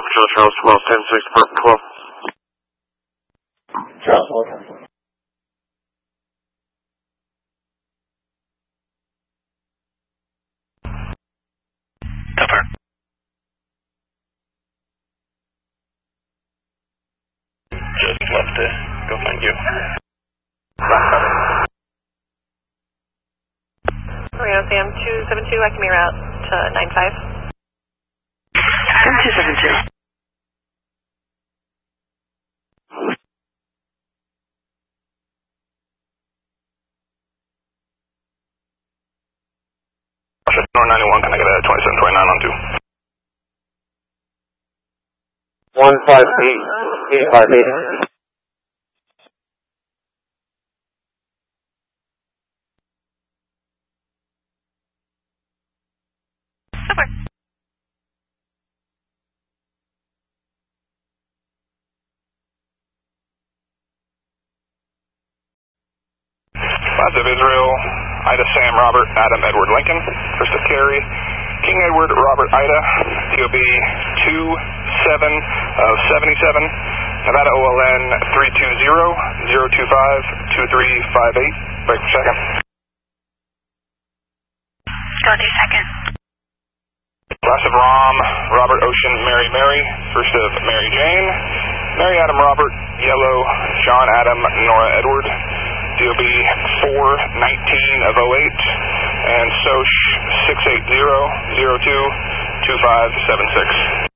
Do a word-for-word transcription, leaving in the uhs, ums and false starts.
Charles, Charles, twelve, ten, six, Department twelve. Charles, twelve. Cover. Just left to go find you. Reno Sam two seven two, I can be route to nine five. Sam two seven two. North ninety-one, can I get a twenty-seven twenty-nine on two? one five eight, eight five eight. Over. Five of Israel, Ida Sam Robert, Adam Edward Lincoln, first of Carrie, King Edward Robert Ida, T O B two seven of seventy-seven, Nevada O L N three two zero, zero two five, two three five eight, break for second. Go two second. Last of Rom, Robert Ocean, Mary Mary, first of Mary Jane, Mary Adam Robert, Yellow, John Adam, Nora Edward, D O B four nineteen of oh eight, and Soch six eight zero, zero two, two five seven six.